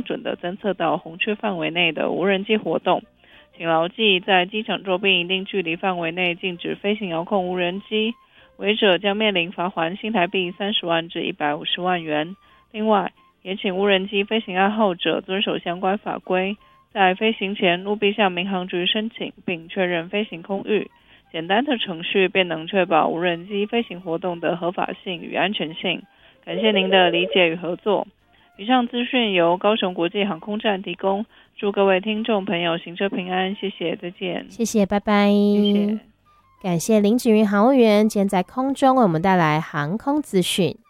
准地侦测到红区范围内的无人机活动。请牢记，在机场周边一定距离范围内禁止飞行遥控无人机，违者将面临罚锾新台币30万至150万元。另外，也请无人机飞行爱好者遵守相关法规，在飞行前务必向民航局申请并确认飞行空域，简单的程序便能确保无人机飞行活动的合法性与安全性。感谢您的理解与合作。以上资讯由高雄国际航空站提供，祝各位听众朋友行车平安，谢谢，再见。 谢谢，拜拜。 谢谢。 感谢林芷云航务员今天在空中为我们带来航空资讯。